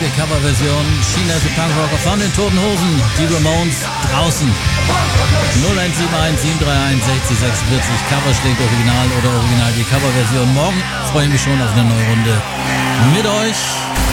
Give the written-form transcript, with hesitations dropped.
Beispiel Coverversion China für Punkrocker von den Toten Hosen, die Ramones draußen. 0171 731 60 46, Cover schlägt Original oder Original die Coverversion. Morgen freue ich mich schon auf eine neue Runde mit euch.